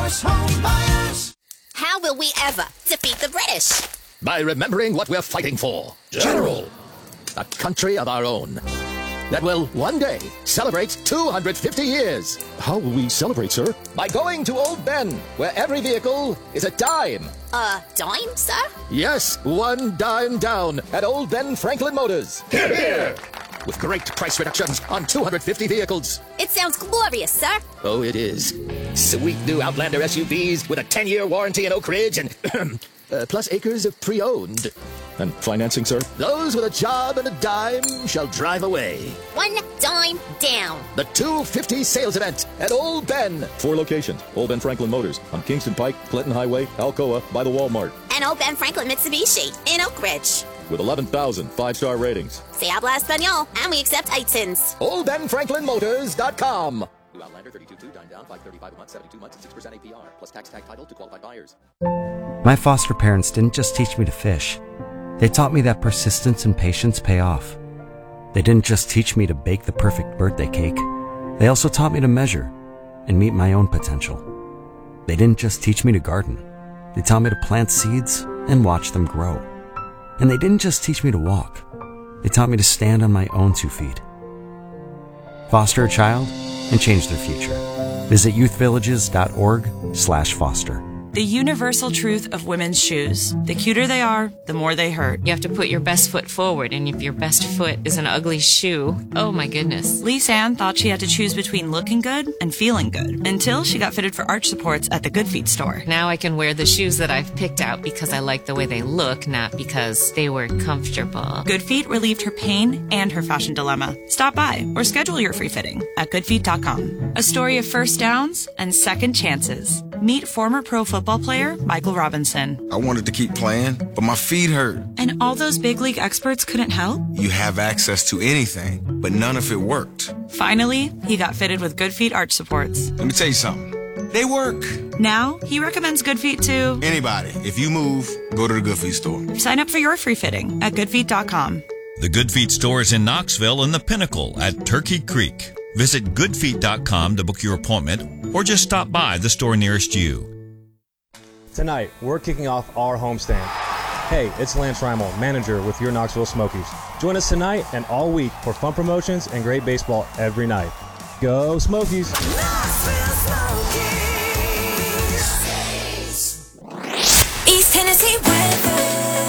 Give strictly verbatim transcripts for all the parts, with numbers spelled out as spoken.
Horse Home Buyers. How will we ever defeat the British? By remembering what we're fighting for. General. A country of our own that will one day celebrate two hundred fifty years. How will we celebrate, sir? By going to Old Ben, where every vehicle is a dime. A dime, sir? Yes, one dime down at Old Ben Franklin Motors. Here, here. With great price reductions on two hundred fifty vehicles. It sounds glorious, sir. Oh, it is. Sweet new Outlander S U Vs with a ten-year warranty in Oak Ridge and uh, plus acres of pre-owned. And financing, sir? Those with a job and a dime shall drive away. One dime down. The two fifty sales event at Old Ben. Four locations. Old Ben Franklin Motors on Kingston Pike, Clinton Highway, Alcoa, by the Walmart. And Old Ben Franklin Mitsubishi in Oak Ridge. With eleven thousand five-star ratings. Se habla español, and we accept iTunes. Old Ben Franklin Motors dot com. New Outlander thirty-two two, dine down, five thirty-five a month, seventy-two months, and six percent A P R. Plus tax tag title to qualified buyers. My foster parents didn't just teach me to fish. They taught me that persistence and patience pay off. They didn't just teach me to bake the perfect birthday cake. They also taught me to measure and meet my own potential. They didn't just teach me to garden. They taught me to plant seeds and watch them grow. And they didn't just teach me to walk. They taught me to stand on my own two feet. Foster a child and change their future. Visit youthvillages.org slash foster. The universal truth of women's shoes. The cuter they are, the more they hurt. You have to put your best foot forward, and if your best foot is an ugly shoe, oh my goodness. Lise Ann thought she had to choose between looking good and feeling good until she got fitted for arch supports at the Good Feet store. Now I can wear the shoes that I've picked out because I like the way they look, not because they were comfortable. Good Feet relieved her pain and her fashion dilemma. Stop by or schedule your free fitting at good feet dot com. A story of first downs and second chances. Meet former pro football player Michael Robinson. I wanted to keep playing, but my feet hurt. And all those big league experts couldn't help? You have access to anything, but none of it worked. Finally, he got fitted with Good Feet arch supports. Let me tell you something. They work. Now, he recommends Good Feet to anybody. If you move, go to the Good Feet store. Sign up for your free fitting at good feet dot com. The Good Feet store is in Knoxville and the Pinnacle at Turkey Creek. Visit good feet dot com to book your appointment or just stop by the store nearest you. Tonight, we're kicking off our homestand. Hey, it's Lance Reimel, manager with your Knoxville Smokies. Join us tonight and all week for fun promotions and great baseball every night. Go Smokies! East Tennessee weather.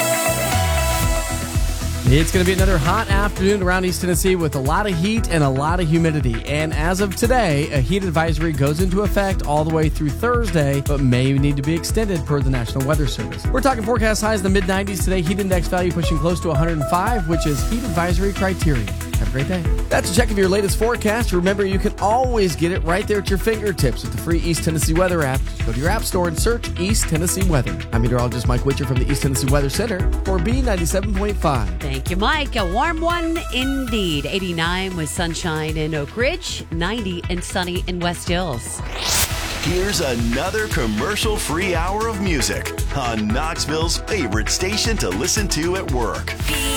It's going to be another hot afternoon around East Tennessee with a lot of heat and a lot of humidity. And as of today, a heat advisory goes into effect all the way through Thursday, but may need to be extended per the National Weather Service. We're talking forecast highs in the mid nineties today, heat index value pushing close to one hundred five, which is heat advisory criteria. Have a great day. That's a check of your latest forecast. Remember, you can always get it right there at your fingertips with the free East Tennessee Weather app. Just go to your app store and search East Tennessee Weather. I'm meteorologist Mike Witcher from the East Tennessee Weather Center for B ninety-seven point five. Thank you, Mike. A warm one indeed. eighty-nine with sunshine in Oak Ridge, ninety and sunny in West Hills. Here's another commercial-free hour of music on Knoxville's favorite station to listen to at work.